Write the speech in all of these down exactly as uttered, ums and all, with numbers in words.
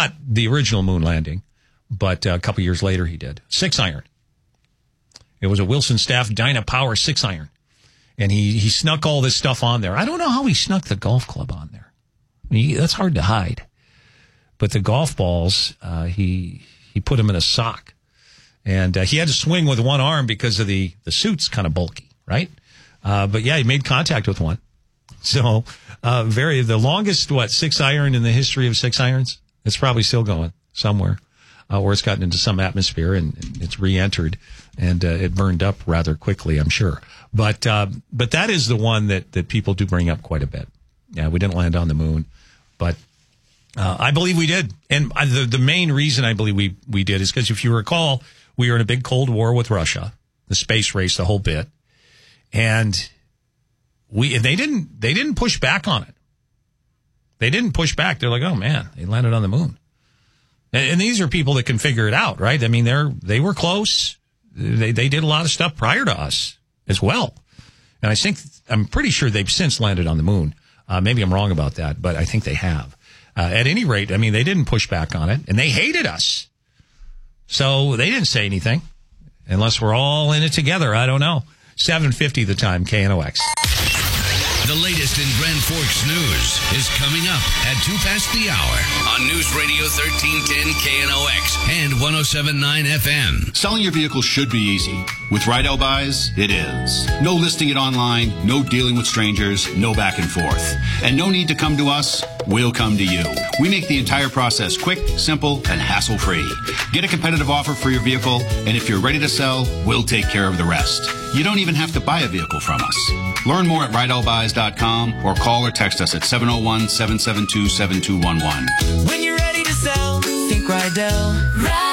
not the original moon landing, but a couple years later he did. Six iron. It was a Wilson Staff Dynapower six iron. And he, he snuck all this stuff on there. I don't know how he snuck the golf club on there. I mean, he, that's hard to hide. But the golf balls, uh, he he put them in a sock. And uh, he had to swing with one arm because of the, the suit's kind of bulky, right? Uh, but yeah, he made contact with one. So uh, very the longest, what, six iron in the history of six irons? It's probably still going somewhere. Uh, or it's gotten into some atmosphere and it's re-entered and uh, it burned up rather quickly, I'm sure. But uh, but that is the one that, that people do bring up quite a bit. Yeah, we didn't land on the moon, but uh, I believe we did. And the the main reason I believe we, we did is because if you recall, we were in a big Cold War with Russia, the space race, the whole bit, and we and they didn't they didn't push back on it. They didn't push back. They're like, oh man, they landed on the moon. And these are people that can figure it out, right? I mean, they're, they were close. They, they did a lot of stuff prior to us as well. And I think, I'm pretty sure they've since landed on the moon. Uh, maybe I'm wrong about that, but I think they have. Uh, at any rate, I mean, they didn't push back on it and they hated us. So they didn't say anything unless we're all in it together. I don't know. seven fifty the time, K N O X. The latest in Grand Forks news is coming up at two past the hour on News Radio thirteen ten K N O X and one oh seven point nine F M. Selling your vehicle should be easy. With Rydell Buys, it is. No listing it online, no dealing with strangers, no back and forth. And no need to come to us, we'll come to you. We make the entire process quick, simple, and hassle-free. Get a competitive offer for your vehicle, and if you're ready to sell, we'll take care of the rest. You don't even have to buy a vehicle from us. Learn more at Rydell Buys dot com or call or text us at seven oh one, seven seven two, seven two one one. When you're ready to sell, think Rydell.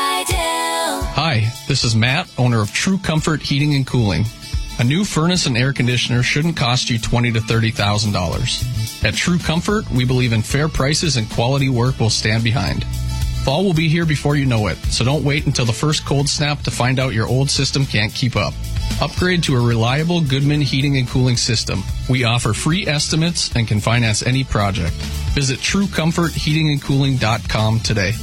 Rydell. Hi, this is Matt, owner of True Comfort Heating and Cooling. A new furnace and air conditioner shouldn't cost you twenty thousand to thirty thousand dollars. At True Comfort, we believe in fair prices and quality work we'll stand behind. Fall will be here before you know it, so don't wait until the first cold snap to find out your old system can't keep up. Upgrade to a reliable Goodman heating and cooling system. We offer free estimates and can finance any project. Visit true comfort heating and cooling dot com today.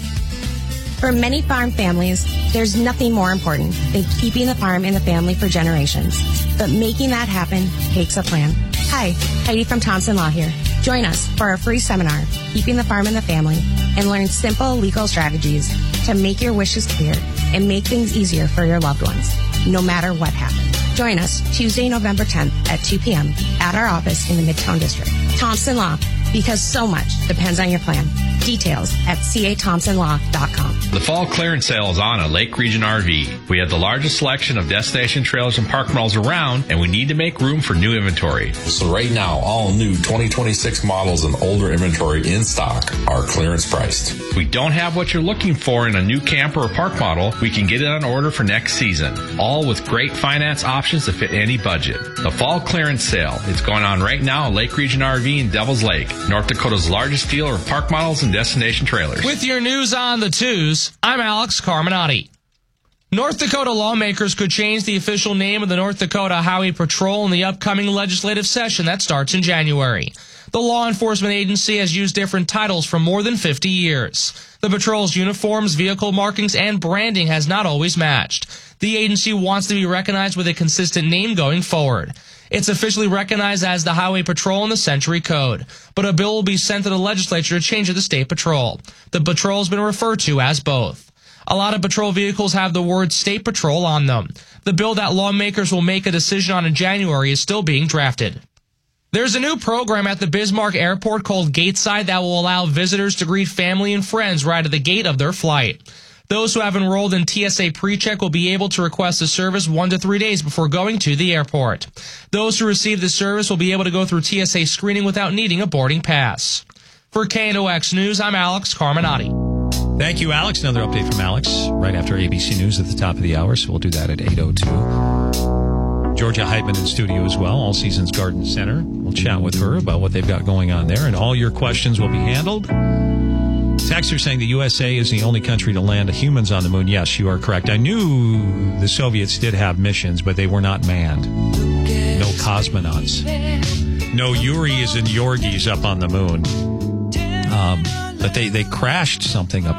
For many farm families, there's nothing more important than keeping the farm in the family for generations. But making that happen takes a plan. Hi, Heidi from Thompson Law here. Join us for our free seminar, Keeping the Farm in the Family, and learn simple legal strategies to make your wishes clear and make things easier for your loved ones, no matter what happens. Join us Tuesday, November tenth at two p.m. at our office in the Midtown District. Thompson Law, because so much depends on your plan. Details at c a thompson law dot com. The fall clearance sale is on at Lake Region R V. We have the largest selection of destination trailers and park models around, and we need to make room for new inventory. So right now, all new twenty twenty-six models and older inventory in stock are clearance priced. If we don't have what you're looking for in a new camper or park model, we can get it on order for next season. All with great finance options to fit any budget. The fall clearance sale. It's going on right now at Lake Region R V in Devil's Lake, North Dakota's largest dealer of park models and destination trailers. With your news on the twos, I'm Alex Carminati. North Dakota lawmakers could change the official name of the North Dakota Highway Patrol in the upcoming legislative session that starts in January. The law enforcement agency has used different titles for more than fifty years. The patrol's uniforms, vehicle markings, and branding has not always matched. The agency wants to be recognized with a consistent name going forward. It's officially recognized as the Highway Patrol in the Century Code, but a bill will be sent to the legislature to change it to State Patrol. The patrol has been referred to as both. A lot of patrol vehicles have the word State Patrol on them. The bill that lawmakers will make a decision on in January is still being drafted. There's a new program at the Bismarck Airport called Gateside that will allow visitors to greet family and friends right at the gate of their flight. Those who have enrolled in T S A PreCheck will be able to request the service one to three days before going to the airport. Those who receive the service will be able to go through T S A screening without needing a boarding pass. For K N O X News, I'm Alex Carminati. Thank you, Alex. Another update from Alex right after A B C News at the top of the hour, so we'll do that at eight oh two. Georgia Heitman in studio as well, All Seasons Garden Center. We'll chat with her about what they've got going on there, and all your questions will be handled. Texter saying the U S A is the only country to land humans on the moon. Yes, you are correct. I knew the Soviets did have missions, but they were not manned. No cosmonauts. No Yuris and Yorgis up on the moon. Um, but they, they crashed something up